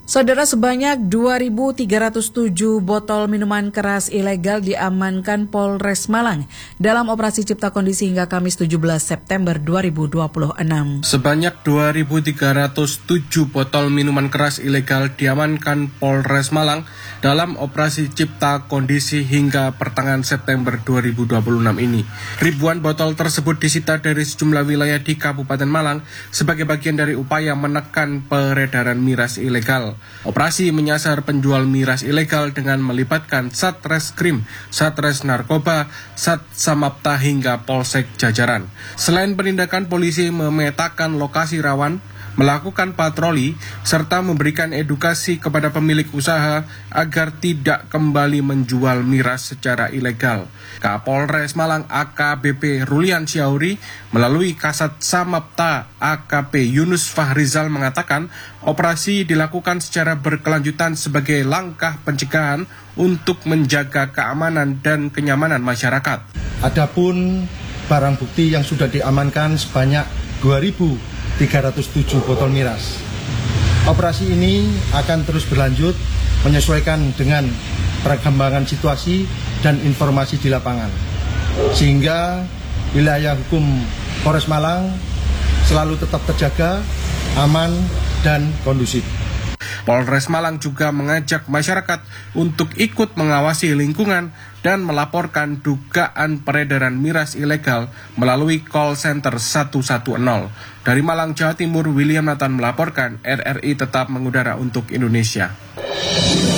Saudara, sebanyak 2.307 botol minuman keras ilegal diamankan Polres Malang dalam operasi Cipta Kondisi hingga Kamis 17 September 2026. Sebanyak 2.307 botol minuman keras ilegal diamankan Polres Malang dalam operasi Cipta Kondisi hingga pertengahan September 2026 ini. Ribuan botol tersebut disita dari sejumlah wilayah di Kabupaten Malang sebagai bagian dari upaya menekan peredaran miras ilegal. Operasi menyasar penjual miras ilegal dengan melibatkan Satreskrim, Satres Narkoba, Sat Samapta hingga Polsek Jajaran. Selain penindakan, polisi memetakan lokasi rawan, melakukan patroli, serta memberikan edukasi kepada pemilik usaha agar tidak kembali menjual miras secara ilegal. Kapolres Malang AKBP Rulian Syauri melalui Kasat Samapta AKP Yunus Fahrizal mengatakan operasi dilakukan secara berkelanjutan sebagai langkah pencegahan untuk menjaga keamanan dan kenyamanan masyarakat. Adapun barang bukti yang sudah diamankan sebanyak 2.307 botol miras. Operasi ini akan terus berlanjut menyesuaikan dengan perkembangan situasi dan informasi di lapangan, sehingga wilayah hukum Polres Malang selalu tetap terjaga, aman, dan kondusif. Polres Malang juga mengajak masyarakat untuk ikut mengawasi lingkungan dan melaporkan dugaan peredaran miras ilegal melalui call center 110. Dari Malang, Jawa Timur, William Nathan melaporkan. RRI tetap mengudara untuk Indonesia.